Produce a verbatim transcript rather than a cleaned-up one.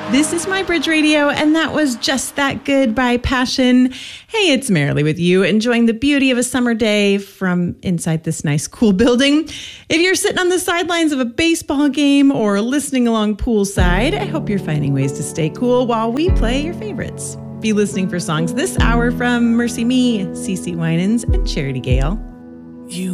This is My Bridge Radio, and that was Just That Good by Passion. Hey, it's Marilee with you, enjoying the beauty of a summer day from inside this nice, cool building. If you're sitting on the sidelines of a baseball game or listening along poolside, I hope you're finding ways to stay cool while we play your favorites. Be listening for songs this hour from Mercy Me, CeCe Winans, and Charity Gale. You